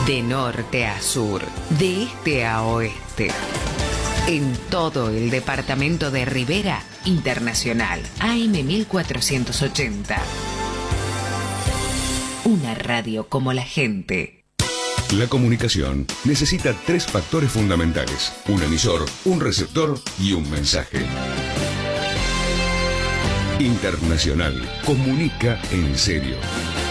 De norte a sur, de este a oeste. En todo el departamento de Rivera, Internacional, AM 1480. Una radio como la gente. La comunicación necesita 3 factores fundamentales: un emisor, un receptor y un mensaje. Internacional comunica en serio.